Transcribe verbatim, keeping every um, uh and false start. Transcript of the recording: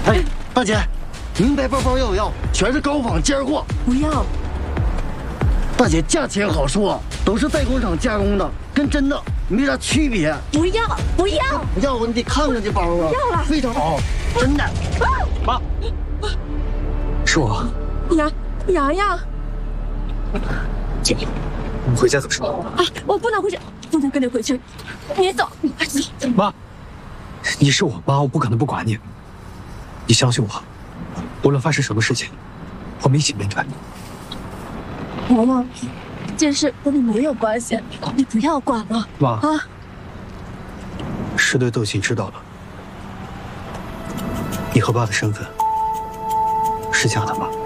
哎，大姐，名牌包包要不要？全是高仿尖货。 不要。 大姐，价钱好说，都是代工厂加工的，跟真的没啥区别。 不要，不要， 要不你得看看这包啊， 要了， 非常好，真的。 妈，是我。 洋洋洋， 姐，我们回家怎么说？ 啊，我不能回去，不能跟你回去，你走。 妈，你是我妈，我不可能不管你。你相信我，无论发生什么事情，我们一起面对。 洋洋，这事跟你没有关系，你不要管了。 妈啊， 石队都已经知道了，你和爸的身份是假的吗？